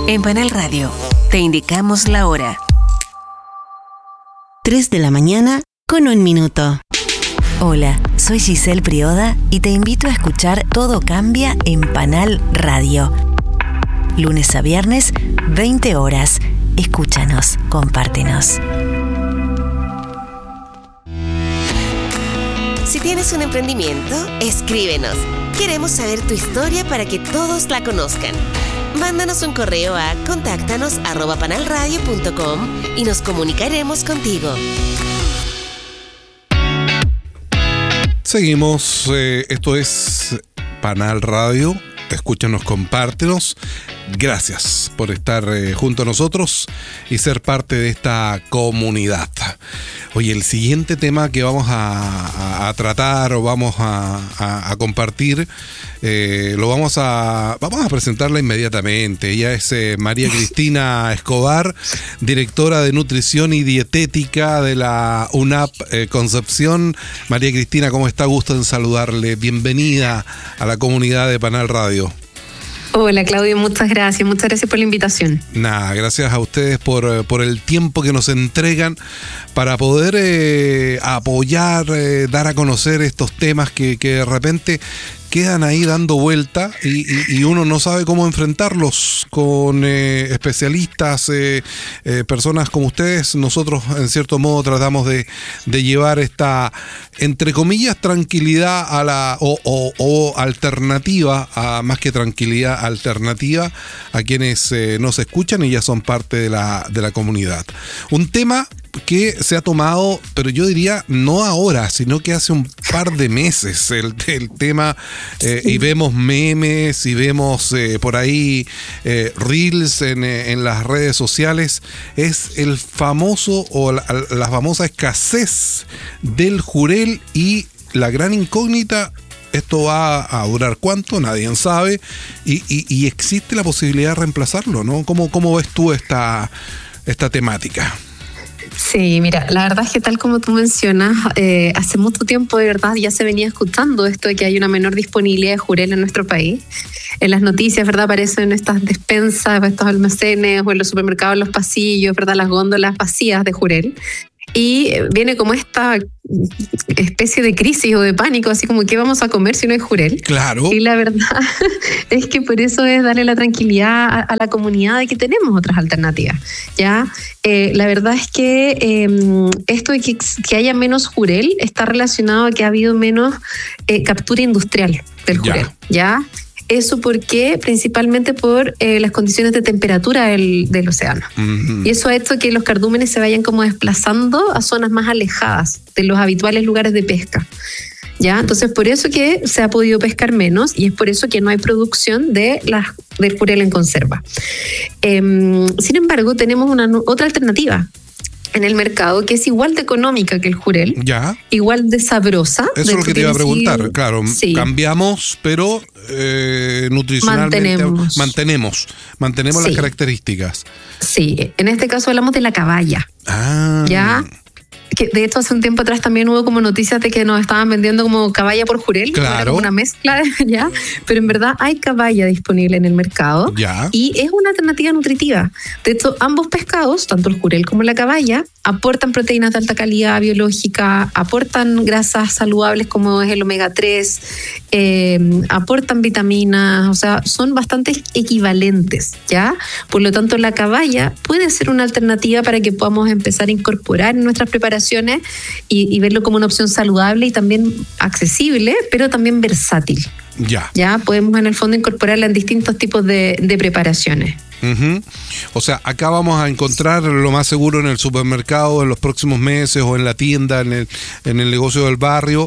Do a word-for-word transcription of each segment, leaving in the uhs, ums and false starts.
En Panal Radio, te indicamos la hora. tres de la mañana con un minuto. Hola, soy Giselle Prioda y te invito a escuchar Todo Cambia en Panal Radio. Lunes a viernes, veinte horas. Escúchanos, compártenos. Si tienes un emprendimiento, escríbenos. Queremos saber tu historia para que todos la conozcan. Mándanos un correo a contáctanos arroba panalradio punto com y nos comunicaremos contigo. Seguimos, eh, esto es Panal Radio. Escúchanos, compártenos. Gracias por estar eh, junto a nosotros y ser parte de esta comunidad. Oye, el siguiente tema que vamos a, a, a tratar o vamos a, a, a compartir, eh, lo vamos a vamos a presentarla inmediatamente. Ella es eh, María Cristina Escobar, directora de Nutrición y Dietética de la UNAP eh, Concepción. María Cristina, ¿cómo está? Gusto en saludarle. Bienvenida a la comunidad de Panal Radio. Hola Claudio, muchas gracias, muchas gracias por la invitación. Nada, gracias a ustedes por, por el tiempo que nos entregan para poder eh, apoyar, eh, dar a conocer estos temas que, que de repente quedan ahí dando vuelta y, y, y uno no sabe cómo enfrentarlos con eh, especialistas, eh, eh, personas como ustedes. Nosotros en cierto modo tratamos de, de llevar esta, entre comillas, tranquilidad a la o, o, o alternativa, a, más que tranquilidad, alternativa a quienes eh, nos escuchan y ya son parte de la, de la comunidad. Un tema que se ha tomado, pero yo diría no ahora, sino que hace un par de meses el, el tema, eh, y vemos memes y vemos eh, por ahí eh, reels en, en las redes sociales, es el famoso o la, la famosa escasez del jurel y la gran incógnita. ¿Esto va a durar cuánto? Nadie sabe, y, y, y existe la posibilidad de reemplazarlo, ¿no? ¿Cómo, cómo ves tú esta, esta temática? Sí, mira, la verdad es que tal como tú mencionas, eh, hace mucho tiempo de verdad ya se venía escuchando esto de que hay una menor disponibilidad de jurel en nuestro país. En las noticias, ¿verdad? Aparecen estas despensas, estos almacenes o en los supermercados, en los pasillos, ¿verdad? Las góndolas vacías de jurel. Y viene como esta especie de crisis o de pánico, así como ¿qué vamos a comer si no hay jurel? Claro. Y la verdad es que por eso es darle la tranquilidad a, a la comunidad de que tenemos otras alternativas. ¿Ya? Eh, la verdad es que eh, esto de que, que haya menos jurel está relacionado a que ha habido menos eh, captura industrial del jurel. ¿Ya? ¿Ya? Eso porque principalmente por eh, las condiciones de temperatura del, del océano. Uh-huh. Y eso ha hecho que los cardúmenes se vayan como desplazando a zonas más alejadas de los habituales lugares de pesca. ¿Ya? Entonces, por eso que se ha podido pescar menos y es por eso que no hay producción de la, del jurel en conserva. Eh, sin embargo, tenemos una otra alternativa en el mercado que es igual de económica que el jurel, ya, igual de sabrosa. Eso es lo que te iba a preguntar, decir, claro, sí. Cambiamos, pero eh, nutricionalmente mantenemos, mantenemos, mantenemos sí. las características. Sí, en este caso hablamos de la caballa. Ah. ¿Ya? Que de hecho hace un tiempo atrás también hubo como noticias de que nos estaban vendiendo como caballa por jurel, claro, era como una mezcla, ¿ya? Pero en verdad hay caballa disponible en el mercado, ya, y es una alternativa nutritiva. De hecho, ambos pescados, tanto el jurel como la caballa, aportan proteínas de alta calidad biológica, aportan grasas saludables como es el omega tres, eh, aportan vitaminas, o sea, son bastante equivalentes, ¿ya? Por lo tanto, la caballa puede ser una alternativa para que podamos empezar a incorporar en nuestras preparaciones y, y verlo como una opción saludable y también accesible, pero también versátil. Ya. Ya podemos en el fondo incorporarla en distintos tipos de, de preparaciones. Uh-huh. O sea, acá vamos a encontrar lo más seguro en el supermercado en los próximos meses o en la tienda, en el, en el negocio del barrio,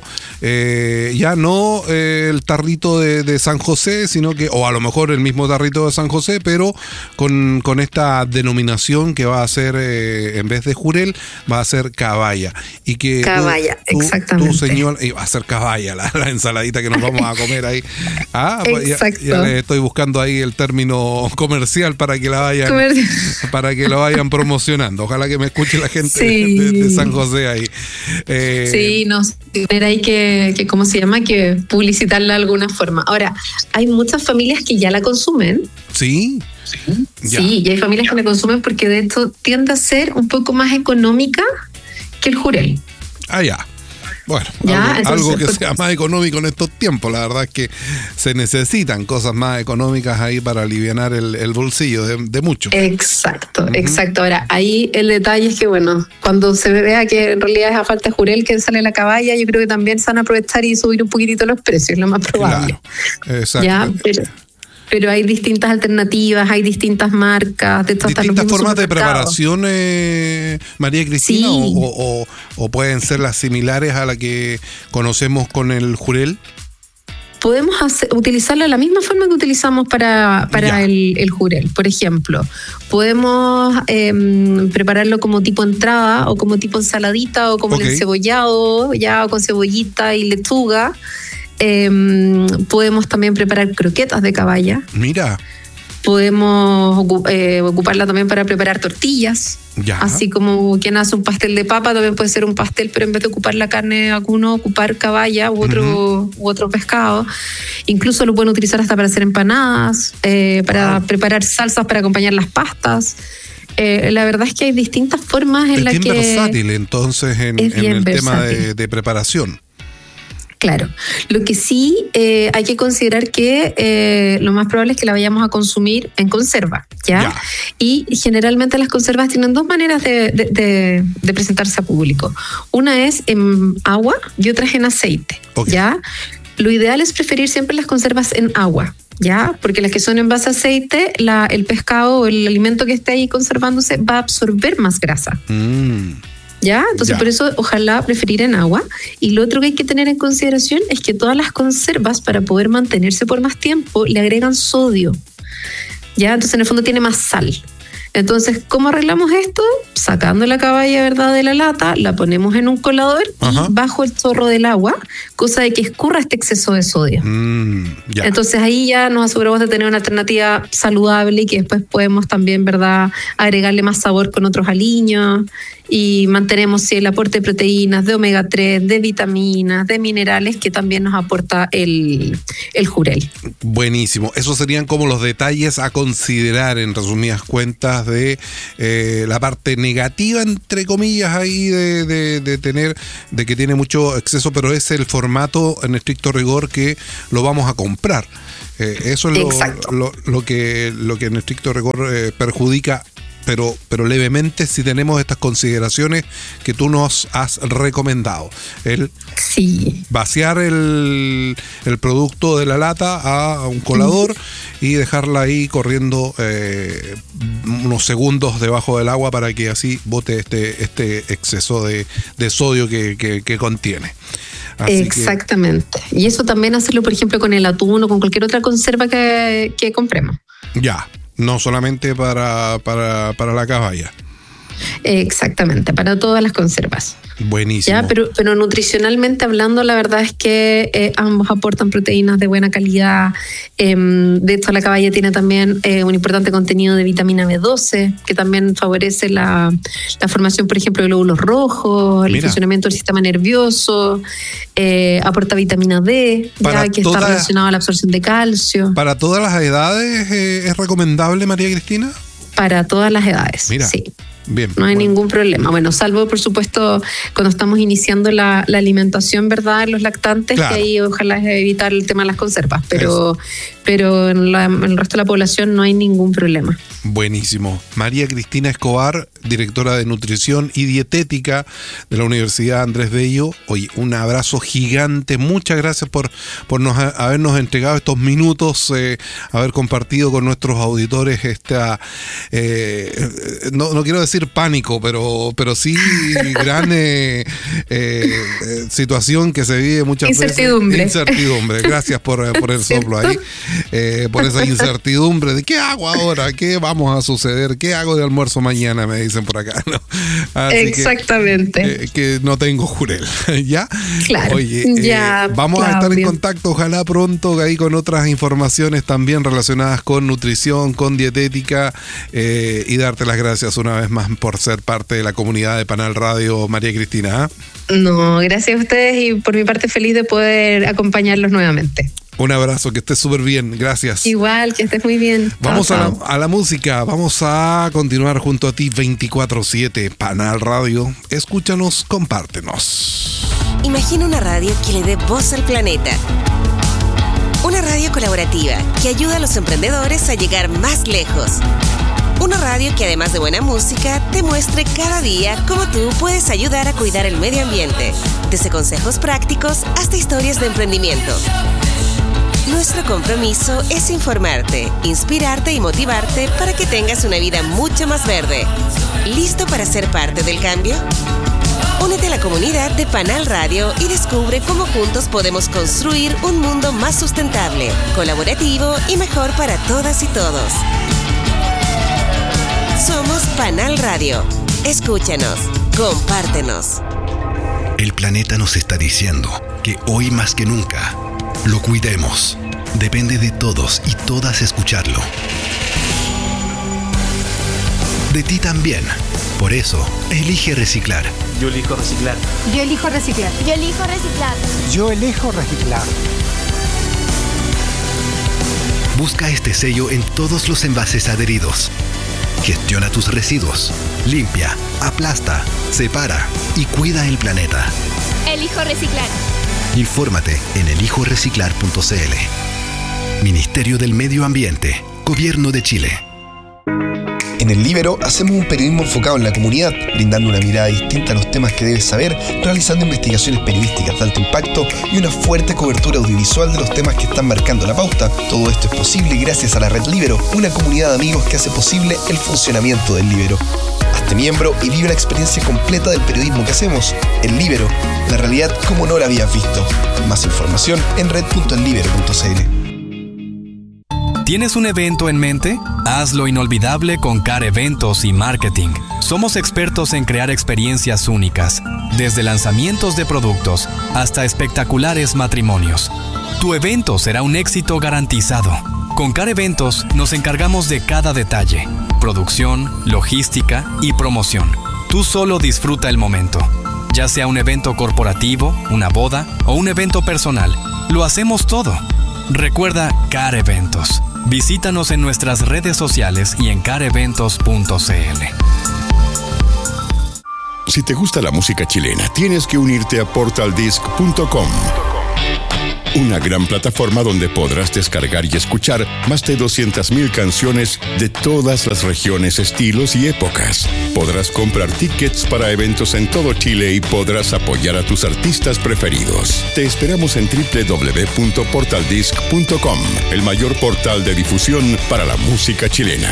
eh, ya no eh, el tarrito de, de San José, sino que, o a lo mejor el mismo tarrito de San José, pero con, con esta denominación que va a ser, eh, en vez de jurel, va a ser caballa. Y que caballa, tú, exactamente. Tu señor, y va a ser caballa la, la ensaladita que nos vamos a comer ahí. Ah, exacto. Ya, ya le estoy buscando ahí el término comercial para que la vayan para que lo vayan promocionando. Ojalá que me escuche la gente sí. de, de San José ahí. Eh, sí, no, hay que, que, ¿cómo se llama? Que publicitarla de alguna forma. Ahora, hay muchas familias que ya la consumen. Sí. Sí. Ya. Sí, y hay familias que la consumen porque de hecho tiende a ser un poco más económica que el jurel. Ah, ya. Bueno, Ya, algo, entonces, algo que pues, sea más económico en estos tiempos. La verdad es que se necesitan cosas más económicas ahí para alivianar el, el bolsillo de, de muchos. Exacto, Ujú. exacto. Ahora, ahí el detalle es que, bueno, cuando se vea que en realidad es a falta de jurel que sale la caballa, yo creo que también se van a aprovechar y subir un poquitito los precios, es lo más probable. Claro, exacto. Ya, pero, pero hay distintas alternativas, hay distintas marcas, de hecho, hasta los ¿Distintas mismos formas de supermercados. preparación, eh, María Cristina? Sí. O, o, o pueden ser las similares a la que conocemos con el jurel? Podemos hacer, utilizarla de la misma forma que utilizamos para, para el, el jurel. Por ejemplo, podemos eh, prepararlo como tipo entrada o como tipo ensaladita o como Ok. el encebollado, ya o con cebollita y lechuga. Eh, podemos también preparar croquetas de caballa. Mira, Podemos ocu- eh, ocuparla también para preparar tortillas. ya. Así como quien hace un pastel de papa, también puede ser un pastel, pero en vez de ocupar la carne vacuno, ocupar caballa u otro, u otro pescado. Incluso lo pueden utilizar hasta para hacer empanadas, eh, para Wow. preparar salsas para acompañar las pastas. Eh, la verdad es que hay distintas formas en Es las bien que... versátil entonces en, es en bien el tema de, versátil. de preparación. Claro, lo que sí eh, hay que considerar que eh, lo más probable es que la vayamos a consumir en conserva, ¿ya? Ya. Y generalmente las conservas tienen dos maneras de, de- de- de presentarse a público. Una es en agua y otra es en aceite, Ok. ¿ya? Lo ideal es preferir siempre las conservas en agua, ¿ya? Porque las que son en base a aceite, la, el pescado o el alimento que esté ahí conservándose va a absorber más grasa. Mm, ¿Ya? Entonces, Ya. por eso, ojalá preferir en agua. Y lo otro que hay que tener en consideración es que todas las conservas, para poder mantenerse por más tiempo, le agregan sodio. ¿Ya? Entonces, en el fondo, tiene más sal. Entonces, ¿cómo arreglamos esto? Sacando la caballa, ¿verdad?, de la lata, la ponemos en un colador Ajá. y bajo el chorro del agua, cosa de que escurra este exceso de sodio. mm, ya. Entonces ahí ya nos aseguramos de tener una alternativa saludable y que después podemos también, ¿verdad?, agregarle más sabor con otros aliños y mantenemos sí, el aporte de proteínas, de omega tres, de vitaminas, de minerales que también nos aporta el, el jurel. Buenísimo. Esos serían como los detalles a considerar, en resumidas cuentas, de eh, la parte negativa, entre comillas, ahí de, de, de tener, de que tiene mucho exceso, pero es el formato en estricto rigor que lo vamos a comprar. Eh, eso es lo, Exacto. lo, lo que, lo que en estricto rigor eh, perjudica. Pero, pero levemente si tenemos estas consideraciones que tú nos has recomendado. El Sí. vaciar el, el producto de la lata a un colador y dejarla ahí corriendo eh, unos segundos debajo del agua para que así bote este, este exceso de, de sodio que, que, que contiene. Así Exactamente. Y eso también hacerlo, por ejemplo, con el atún o con cualquier otra conserva que, que compremos. que ya, no solamente para, para, para la caballa. Exactamente, para todas las conservas. Buenísimo. Ya, pero, pero nutricionalmente hablando, la verdad es que eh, ambos aportan proteínas de buena calidad. Eh, de hecho, la caballa tiene también eh, un importante contenido de vitamina B doce, que también favorece la, la formación, por ejemplo, de glóbulos rojos, el Mira. funcionamiento del sistema nervioso, eh, aporta vitamina D, Para ya que toda- está relacionado a la absorción de calcio, ¿Para todas las edades eh, es recomendable, María Cristina? para todas las edades. Mira. Sí. Bien. No hay bueno. ningún problema. Bueno, salvo, por supuesto, cuando estamos iniciando la, la alimentación, ¿verdad? Los lactantes, Claro. que ahí ojalá es evitar el tema de las conservas. Pero, pero en, la- en el resto de la población no hay ningún problema. Buenísimo. María Cristina Escobar, directora de Nutrición y Dietética de la Universidad Andrés Bello. Oye, un abrazo gigante. Muchas gracias por, por nos, habernos entregado estos minutos, eh, haber compartido con nuestros auditores esta, eh, no, no quiero decir pánico, pero, pero sí gran eh, eh, eh, situación que se vive muchas Incertidumbre. veces. Incertidumbre. Gracias por, eh, por el soplo ahí, eh, por esa incertidumbre de qué hago ahora, qué vamos a suceder, qué hago de almuerzo mañana, me dicen por acá, ¿no? Así que, Exactamente. eh, que no tengo jurel, ¿ya? Claro. Oye, eh, Ya, vamos a estar en Claudio. contacto, ojalá pronto, ahí con otras informaciones también relacionadas con nutrición, con dietética, eh, y darte las gracias una vez más por ser parte de la comunidad de Panal Radio, María Cristina. ¿ah? No, gracias a ustedes y por mi parte feliz de poder acompañarlos nuevamente. Un abrazo, que estés súper bien, gracias. Igual, que estés muy bien. Vamos Chao, a, chao. la, a la música, vamos a continuar junto a ti veinticuatro siete, Panal Radio. Escúchanos, compártenos. Imagina una radio que le dé voz al planeta. Una radio colaborativa que ayuda a los emprendedores a llegar más lejos. Una radio que además de buena música te muestre cada día cómo tú puedes ayudar a cuidar el medio ambiente, desde consejos prácticos hasta historias de emprendimiento. Nuestro compromiso es informarte, inspirarte y motivarte para que tengas una vida mucho más verde. ¿Listo para ser parte del cambio? Únete a la comunidad de Panal Radio y descubre cómo juntos podemos construir un mundo más sustentable, colaborativo y mejor para todas y todos. Somos Panal Radio. Escúchanos, compártenos. El planeta nos está diciendo que hoy más que nunca lo cuidemos. Depende de todos y todas escucharlo. De ti también. Por eso, elige reciclar. Yo elijo reciclar. Yo elijo reciclar. Yo elijo reciclar. Yo elijo reciclar. Busca este sello en todos los envases adheridos. Gestiona tus residuos. Limpia, aplasta, separa y cuida el planeta. Elijo reciclar. Infórmate en elijo reciclar punto c l. Ministerio del Medio Ambiente, Gobierno de Chile. En El Líbero hacemos un periodismo enfocado en la comunidad, brindando una mirada distinta a los temas que debes saber, realizando investigaciones periodísticas de alto impacto y una fuerte cobertura audiovisual de los temas que están marcando la pauta. Todo esto es posible gracias a la Red Líbero, una comunidad de amigos que hace posible el funcionamiento del Líbero. Hazte miembro y vive la experiencia completa del periodismo que hacemos. El Líbero, la realidad como no la habías visto. Más información en red punto el líbero punto c l. ¿Tienes un evento en mente? Hazlo inolvidable con C A R Eventos y Marketing. Somos expertos en crear experiencias únicas, desde lanzamientos de productos hasta espectaculares matrimonios. Tu evento será un éxito garantizado. Con C A R Eventos nos encargamos de cada detalle: producción, logística y promoción. Tú solo disfruta el momento. Ya sea un evento corporativo, una boda o un evento personal, lo hacemos todo. Recuerda C A R Eventos. Visítanos en nuestras redes sociales y en car eventos punto c l. Si te gusta la música chilena, tienes que unirte a portal disc punto com. Una gran plataforma donde podrás descargar y escuchar más de doscientas mil canciones de todas las regiones, estilos y épocas. Podrás comprar tickets para eventos en todo Chile y podrás apoyar a tus artistas preferidos. Te esperamos en doble u doble u doble u punto portal disc punto com, el mayor portal de difusión para la música chilena.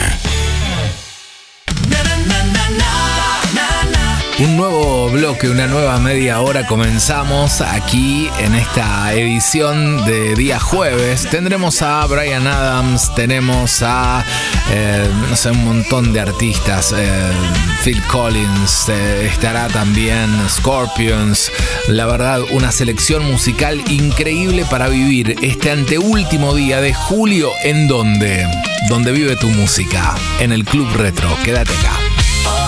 Un nuevo bloque, una nueva media hora. Comenzamos aquí en esta edición de día jueves. Tendremos a Bryan Adams, tenemos a eh, no sé, un montón de artistas. Eh, Phil Collins, eh, estará también Scorpions. La verdad, una selección musical increíble para vivir este anteúltimo día de julio. ¿En dónde? Donde vive tu música, en el Club Retro. Quédate acá.